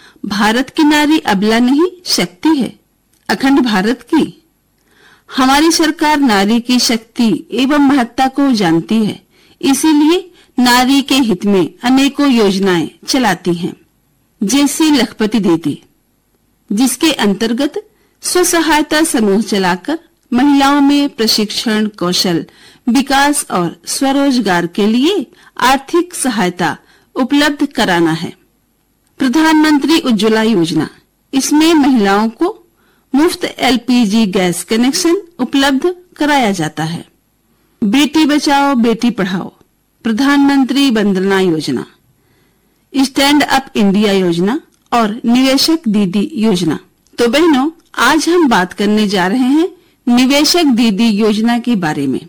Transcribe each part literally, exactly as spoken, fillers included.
भारत की नारी अबला नहीं, शक्ति है, अखंड भारत की। हमारी सरकार नारी की शक्ति एवं महत्ता को जानती है, इसीलिए नारी के हित में अनेकों योजनाएं चलाती हैं, जैसे लखपति दीदी, जिसके अंतर्गत स्व सहायता समूह चलाकर महिलाओं में प्रशिक्षण, कौशल विकास और स्वरोजगार के लिए आर्थिक सहायता उपलब्ध कराना है। प्रधानमंत्री उज्ज्वला योजना, इसमें महिलाओं को मुफ्त एलपीजी गैस कनेक्शन उपलब्ध कराया जाता है। बेटी बचाओ बेटी पढ़ाओ, प्रधानमंत्री Vandana Yojana, stand up India योजना और निवेशक दीदी योजना। तो बहनों, आज हम बात करने जा रहे हैं निवेशक दीदी योजना के बारे में।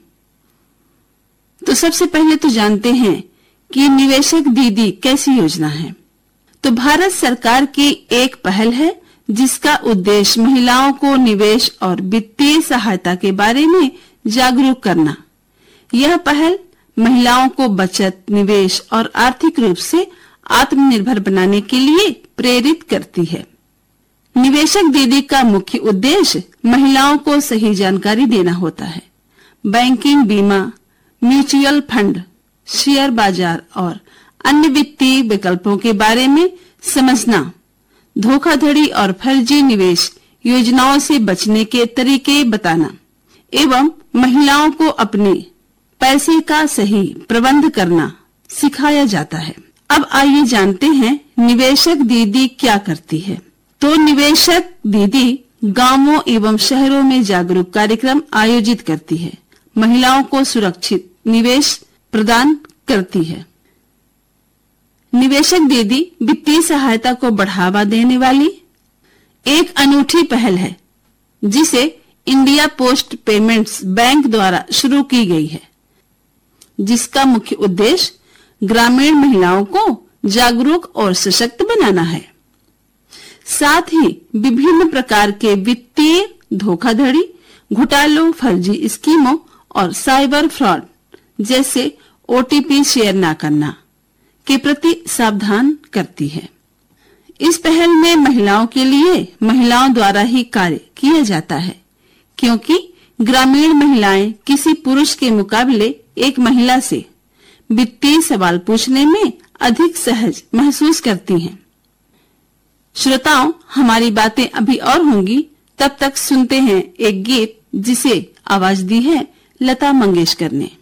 तो सबसे पहले तो जानते हैं कि निवेशक दीदी कैसी योजना है। तो भारत सरकार की एक पहल है जिसका उद्देश्य महिलाओं को निवेश और वित्तीय सहायता के बारे में जागरूक करना। यह पहल महिलाओं को बचत, निवेश और आर्थिक रूप से आत्मनिर्भर बनाने के लिए प्रेरित करती है। निवेशक दीदी का मुख्य उद्देश्य महिलाओं को सही जानकारी देना होता है। बैंकिंग, बीमा, म्यूचुअल फंड, शेयर बाजार और अन्य वित्तीय विकल्पों के बारे में समझना, धोखाधड़ी और फर्जी निवेश योजनाओं से बचने के तरीके बताना एवं महिलाओं को अपने पैसे का सही प्रबंध करना सिखाया जाता है। अब आइए जानते हैं निवेशक दीदी क्या करती है। तो निवेशक दीदी गांवों एवं शहरों में जागरूक कार्यक्रम आयोजित करती है, महिलाओं को सुरक्षित निवेश प्रदान करती है। निवेशक दीदी वित्तीय सहायता को बढ़ावा देने वाली एक अनूठी पहल है, जिसे इंडिया पोस्ट पेमेंट्स बैंक द्वारा शुरू की गई है, जिसका मुख्य उद्देश्य ग्रामीण महिलाओं को जागरूक और सशक्त बनाना है। साथ ही विभिन्न प्रकार के वित्तीय धोखाधड़ी, घोटालों, फर्जी स्कीमों और साइबर फ्रॉड जैसे ओटीपी शेयर न करना के प्रति सावधान करती है। इस पहल में महिलाओं के लिए महिलाओं द्वारा ही कार्य किया जाता है, क्योंकि ग्रामीण महिलाएं किसी पुरुष के मुकाबले एक महिला से वित्तीय सवाल पूछने में अधिक सहज महसूस करती हैं। श्रोताओं, हमारी बातें अभी और होंगी, तब तक सुनते हैं एक गीत जिसे आवाज दी है लता मंगेशकर ने।